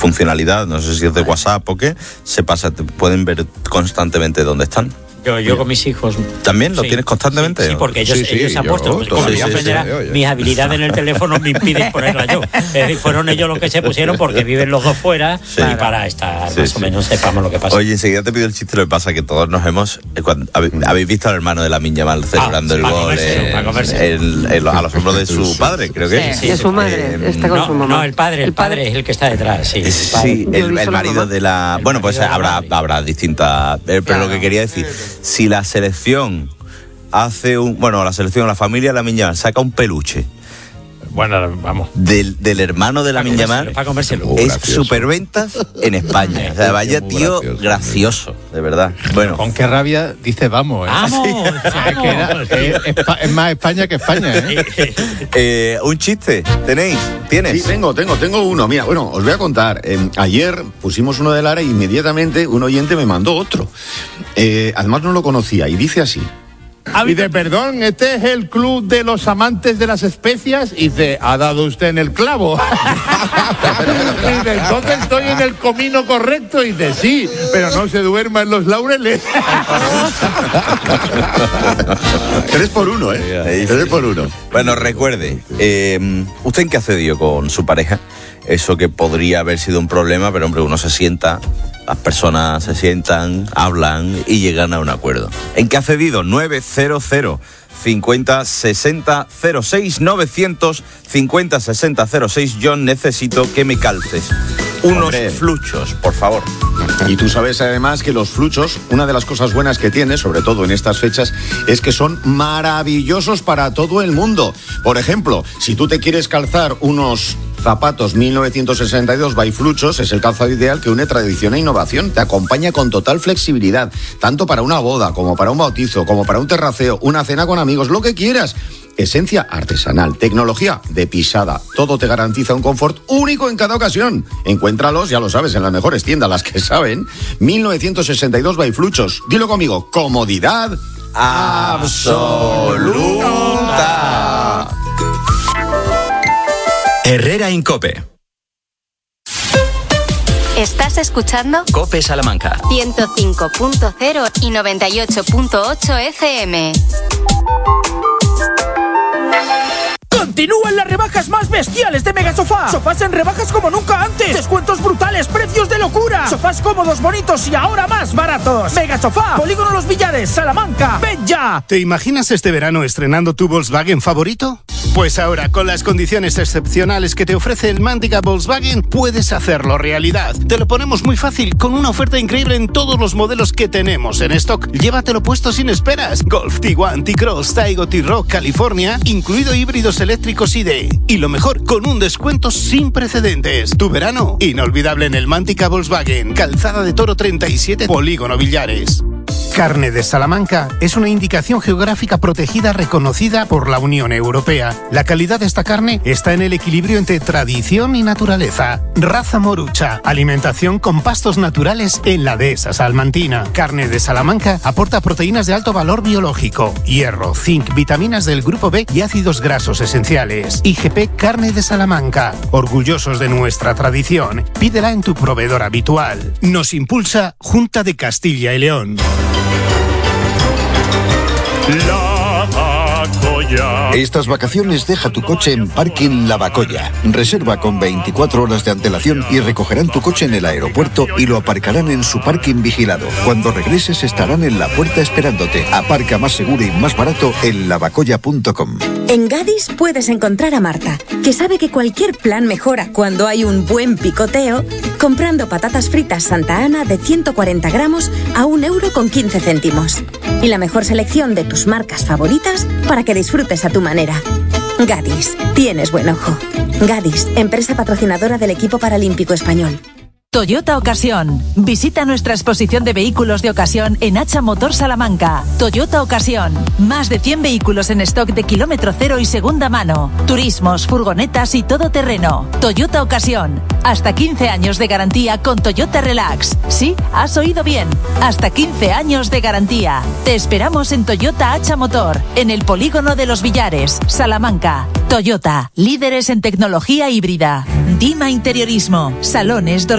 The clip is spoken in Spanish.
funcionalidad, no sé si es de WhatsApp o qué, pueden ver constantemente dónde están. Yo con mis hijos. ¿También lo tienes constantemente? Sí, porque ellos se han puesto. Como mis habilidades en el teléfono me impiden ponerla yo. Fueron ellos los que se pusieron porque viven los dos fuera y para estar más o menos sepamos lo que pasa. Oye, enseguida te pido el chiste. Lo que pasa que todos nos hemos... habéis visto al hermano de Lamine Yamal celebrando el gol a los hombros de su padre, creo que sí, de su madre. Está con su mamá. No, el padre es el que está detrás. Sí, el marido de la... Bueno, pues habrá distintas... Pero lo que quería decir... Si la selección hace la familia Lamine Yamal saca un peluche, bueno, vamos, del hermano de Lamine Yamal, es superventas en España. O sea, vaya tío gracioso, de verdad. Bueno, con qué rabia dice vamos. Es más España que España, un chiste, ¿tienes? Sí, tengo uno. Mira, bueno, os voy a contar. Ayer pusimos uno de Lara y inmediatamente un oyente me mandó otro. Además no lo conocía y dice así. Y de perdón, este es el club de los amantes de las especias. Y dice, ¿ha dado usted en el clavo? Y dice, entonces estoy en el comino correcto. Y dice, sí, pero no se duerma en los laureles. 3 por 1, ¿eh? 3 por 1. Bueno, recuerde, ¿usted en qué ha cedido con su pareja? Eso que podría haber sido un problema, pero hombre, uno se sienta, las personas se sientan, hablan y llegan a un acuerdo. ¿En qué ha cedido? 900 50 60 06 900 50 60 06. Yo necesito que me calces unos fluchos, por favor. Y tú sabes además que los fluchos, una de las cosas buenas que tiene, sobre todo en estas fechas, es que son maravillosos para todo el mundo. Por ejemplo, si tú te quieres calzar unos zapatos 1962 by Fluchos, es el calzado ideal que une tradición e innovación. Te acompaña con total flexibilidad, tanto para una boda, como para un bautizo, como para un terraceo, una cena con amigos, lo que quieras. Esencia artesanal, tecnología de pisada, todo te garantiza un confort único en cada ocasión. Encuéntralos, ya lo sabes, en las mejores tiendas, las que saben. 1962 by Fluchos. Dilo conmigo, comodidad absoluta. Herrera Incope. ¿Estás escuchando? COPE Salamanca. 105.0 y 98.8 FM. Continúan las rebajas más bestiales de Megasofá. Sofás en rebajas como nunca antes. Descuentos brutales, precios de locura. Sofás cómodos, bonitos y ahora más baratos. Megasofá, Polígono Los Villares, Salamanca. ¡Ven ya! ¿Te imaginas este verano estrenando tu Volkswagen favorito? Pues ahora, con las condiciones excepcionales que te ofrece el Mántica Volkswagen, puedes hacerlo realidad. Te lo ponemos muy fácil, con una oferta increíble en todos los modelos que tenemos en stock. Llévatelo puesto sin esperas. Golf, Tiguan, T-Cross, Taigo, T-Roc, California, incluido híbridos eléctricos ID. Y lo mejor, con un descuento sin precedentes. Tu verano, inolvidable en el Mántica Volkswagen. Calzada de Toro 37, Polígono Villares. Carne de Salamanca es una indicación geográfica protegida reconocida por la Unión Europea. La calidad de esta carne está en el equilibrio entre tradición y naturaleza. Raza morucha, alimentación con pastos naturales en la dehesa salmantina. Carne de Salamanca aporta proteínas de alto valor biológico, hierro, zinc, vitaminas del grupo B y ácidos grasos esenciales. IGP Carne de Salamanca, orgullosos de nuestra tradición. Pídela en tu proveedor habitual. Nos impulsa Junta de Castilla y León. Estas vacaciones deja tu coche en Parking Lavacolla. Reserva con 24 horas de antelación y recogerán tu coche en el aeropuerto y lo aparcarán en su parking vigilado. Cuando regreses estarán en la puerta esperándote. Aparca más seguro y más barato en lavacolla.com. En Gadis puedes encontrar a Marta, que sabe que cualquier plan mejora cuando hay un buen picoteo, comprando patatas fritas Santa Ana de 140 gramos a 1,15 €. Y la mejor selección de tus marcas favoritas para que disfrutes a tu manera. Gadis, tienes buen ojo. Gadis, empresa patrocinadora del equipo paralímpico español. Toyota Ocasión. Visita nuestra exposición de vehículos de ocasión en Hacha Motor Salamanca. Toyota Ocasión. Más de 100 vehículos en stock de kilómetro cero y segunda mano. Turismos, furgonetas y todoterreno. Toyota Ocasión. Hasta 15 años de garantía con Toyota Relax. Sí, has oído bien. Hasta 15 años de garantía. Te esperamos en Toyota Hacha Motor, en el Polígono de Los Villares, Salamanca. Toyota, líderes en tecnología híbrida. Dima Interiorismo. Salones,